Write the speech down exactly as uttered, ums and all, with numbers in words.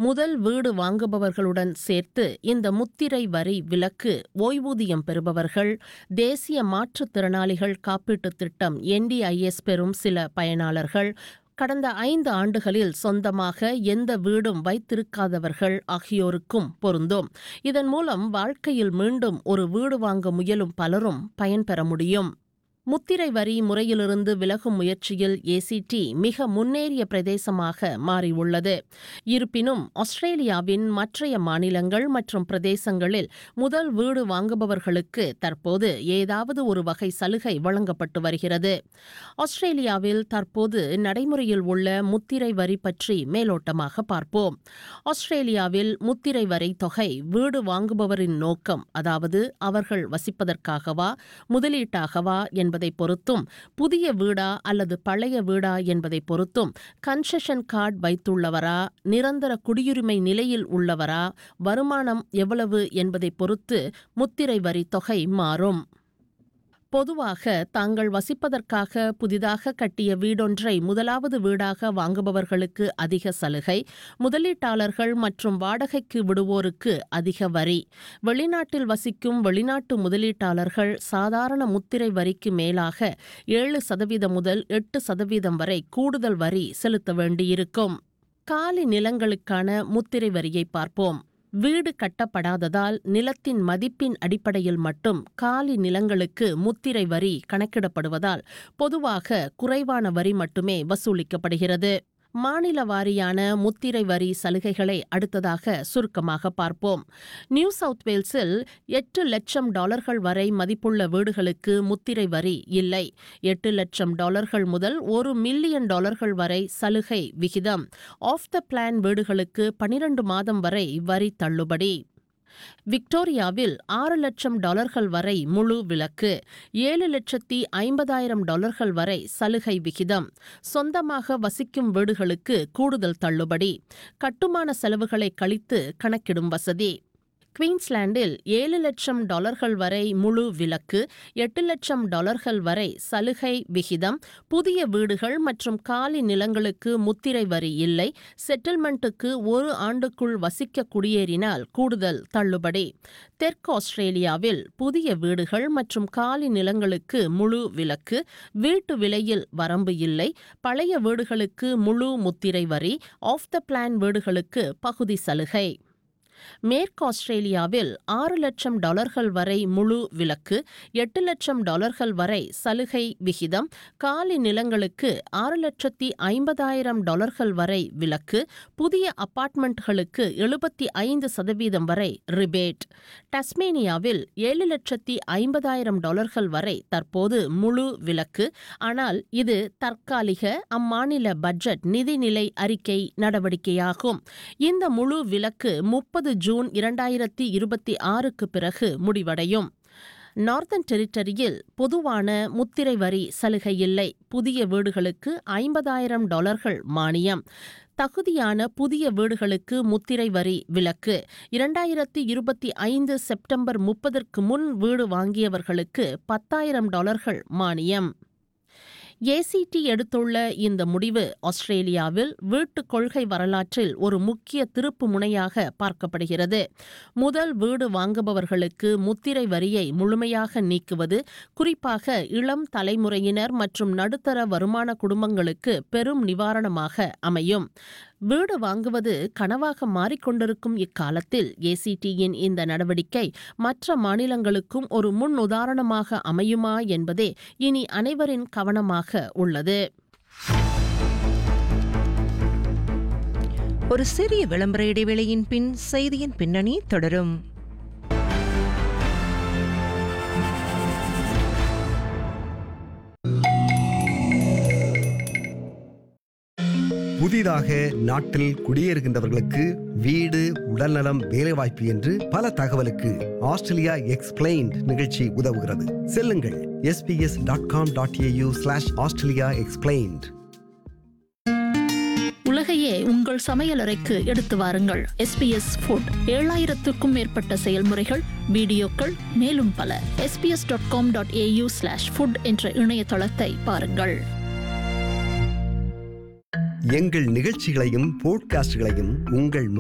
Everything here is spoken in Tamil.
முதல் வீடு வாங்குபவர்களுடன் சேர்த்து இந்த முத்திரை வரி விலக்கு ஓய்வூதியம் பெறுபவர்கள், தேசிய மாற்றுத்திறனாளிகள் காப்பீட்டுத் திட்டம் என் டி ஐ எஸ் பெறும் சில பயனாளர்கள், கடந்த ஐந்து ஆண்டுகளில் சொந்தமாக எந்த வீடும் வைத்திருக்காதவர்கள் ஆகியோருக்கும் பொருந்தும். இதன் மூலம் வாழ்க்கையில் மீண்டும் ஒரு வீடு வாங்க முயலும் பலரும் பயன்பெற முடியும். முத்திரை வரி முறையிலிருந்து விலகும் முயற்சியில் ஏ சி டி மிக முன்னேறிய பிரதேசமாக மாறியுள்ளது. இருப்பினும் ஆஸ்திரேலியாவின் மற்றைய மாநிலங்கள் மற்றும் பிரதேசங்களில் முதல் வீடு வாங்குபவர்களுக்கு தற்போது ஏதாவது ஒரு வகை சலுகை வழங்கப்பட்டு வருகிறது. ஆஸ்திரேலியாவில் தற்போது நடைமுறையில் உள்ள முத்திரை வரி பற்றி மேலோட்டமாக பார்ப்போம். ஆஸ்திரேலியாவில் முத்திரை வரி தொகை வீடு வாங்குபவரின் நோக்கம், அதாவது அவர்கள் வசிப்பதற்காகவா முதலீட்டாகவா என்பதை பொறுத்தும், புதிய வீடா அல்லது பழைய வீடா என்பதை பொறுத்தும், கன்செஷன் கார்டு வைத்துள்ளவரா, நிரந்தர குடியுரிமை நிலையில் உள்ளவரா, வருமானம் எவ்வளவு என்பதை பொறுத்து முத்திரை வரி தொகை மாறும். பொதுவாக தாங்கள் வசிப்பதற்காக புதிதாக கட்டிய வீடொன்றை முதலாவது வீடாக வாங்குபவர்களுக்கு அதிக சலுகை, முதலீட்டாளர்கள் மற்றும் வாடகைக்கு விடுவோருக்கு அதிக வரி. வெளிநாட்டில் வசிக்கும் வெளிநாட்டு முதலீட்டாளர்கள் சாதாரண முத்திரை வரிக்கு மேலாக ஏழு சதவீதம் முதல் எட்டு சதவீதம் வரை கூடுதல் வரி செலுத்த வேண்டியிருக்கும். காலி நிலங்களுக்கான முத்திரை வரியை பார்ப்போம். வீடு கட்டப்படாததால் நிலத்தின் மதிப்பின் அடிப்படையில் மட்டும் காலி நிலங்களுக்கு முத்திரை வரி கணக்கிடப்படுவதால் பொதுவாக குறைவான வரி மட்டுமே வசூலிக்கப்படுகிறது. மாநில வாரியான முத்திரை வரி சலுகைகளை அடுத்ததாக சுருக்கமாக பார்ப்போம். நியூ சவுத் வேல்ஸில் எட்டு லட்சம் டாலர்கள் வரை மதிப்புள்ள வீடுகளுக்கு முத்திரை வரி இல்லை. எட்டு லட்சம் டாலர்கள் முதல் ஒரு மில்லியன் டாலர்கள் வரை சலுகை விகிதம். ஆஃப் த பிளான் வீடுகளுக்கு பனிரண்டு மாதம் வரை வரி தள்ளுபடி. விக்டோரியாவில் ஆறு லட்சம் டாலர்கள் வரை முழு விலக்கு, ஏழு லட்சத்தி ஐம்பதாயிரம் டாலர்கள் வரை சலுகை விகிதம். சொந்தமாக வசிக்கும் வீடுகளுக்கு கூடுதல் தள்ளுபடி. கட்டுமான செலவுகளை கழித்து கணக்கிடும் வசதி. குயின்ஸ்லாண்டில் ஏழு லட்சம் டாலர்கள் வரை முழு விலக்கு, எட்டு லட்சம் டாலர்கள் வரை சலுகை விகிதம். புதிய வீடுகள் மற்றும் காலி நிலங்களுக்கு முத்திரை வரி இல்லை. செட்டில்மெண்ட்டுக்கு ஒரு ஆண்டுக்குள் வசிக்க குடியேறினால் கூடுதல் தள்ளுபடி. தெற்கு ஆஸ்திரேலியாவில் புதிய வீடுகள் மற்றும் காலி நிலங்களுக்கு முழு விலக்கு, வீட்டு விலையில் வரம்பு இல்லை. பழைய வீடுகளுக்கு முழு முத்திரை வரி, ஆஃப் த பிளான் வீடுகளுக்கு பகுதி சலுகை. மேற்கு ஆஸ்திரேலியாவில் ஆறு லட்சம் டாலர்கள் வரை முழு விலக்கு, எட்டு லட்சம் டாலர்கள் வரை சலுகை விகிதம். காலி நிலங்களுக்கு ஆறு லட்சத்தி ஐம்பதாயிரம் டாலர்கள் வரை விலக்கு, புதிய அபார்ட்மெண்ட்களுக்கு எழுபத்தி ஐந்து சதவீதம் வரை ரிபேட். டஸ்மேனியாவில் ஏழு லட்சத்தி ஐம்பதாயிரம் டாலர்கள் வரை தற்போது முழு விலக்கு, ஆனால் இது தற்காலிக அம்மாநில பட்ஜெட் நிதிநிலை அறிக்கை நடவடிக்கையாகும். இந்த முழு விலக்கு முப்பது ஜூன் இரண்டாயிரத்தி இருபத்தி ஆறுக்கு பிறகு முடிவடையும். நார்தன் டெரிட்டரியில் பொதுவான முத்திரை வரி சலுகை இல்லை. புதிய வீடுகளுக்கு ஐம்பதாயிரம் டாலர்கள் மானியம். தகுதியான புதிய வீடுகளுக்கு முத்திரை வரி விலக்கு. இரண்டாயிரத்தி இருபத்தி ஐந்து செப்டம்பர் முப்பதற்கு முன் வீடு வாங்கியவர்களுக்கு பத்தாயிரம் டாலர்கள் மானியம். ஏ சி டி எடுத்துள்ள இந்த முடிவு ஆஸ்திரேலியாவில் வீட்டுக் கொள்கை வரலாற்றில் ஒரு முக்கிய திருப்பு முனையாக பார்க்கப்படுகிறது. முதல் வீடு வாங்குபவர்களுக்கு முத்திரை வரியை முழுமையாக நீக்குவது குறிப்பாக இளம் தலைமுறையினர் மற்றும் நடுத்தர வருமான குடும்பங்களுக்கு பெரும் நிவாரணமாக அமையும். வீடு வாங்குவது கனவாக மாறிக்கொண்டிருக்கும் இக்காலத்தில் ஏ சி டியின் இந்த நடவடிக்கை மற்ற மாநிலங்களுக்கும் ஒரு முன் உதாரணமாக அமையுமா என்பதே இனி அனைவரின் கவனமாக உள்ளது. ஒரு சிறிய விளம்பர இடைவேளையின் பின் செய்தியின் பின்னணி தொடரும். புதிதாக நாட்டில் குடியேறுகின்றவர்களுக்கு வீடு, உடல்நலம், வேலைவாய்ப்பு என்று பல தகவலுக்கு ஆஸ்திரேலியா எக்ஸ்பிளைன்ட் நிகழ்ச்சி உதவுகிறது. செல்லுங்கள் S B S dot com dot A U slash Australia explained. உலகையே உங்கள் சமையலறைக்கு எடுத்து வாருங்கள். S B S food. ஏழாயிரத்துக்கும் மேற்பட்ட செயல்முறைகள், வீடியோக்கள், மேலும் பல. S B S dot com dot A U slash food என்ற இணையதளத்தை பாருங்கள். எங்கள் நிகழ்ச்சிகளையும் போட்காஸ்டுகளையும் உங்கள்